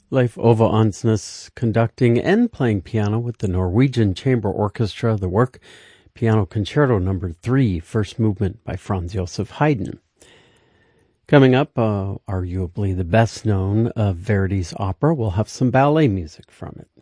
Leif Ove Ansnes conducting and playing piano with the Norwegian Chamber Orchestra, the work Piano Concerto No. 3, First Movement by Franz Joseph Haydn. Coming up, arguably the best known of Verdi's opera, we'll have some ballet music from it.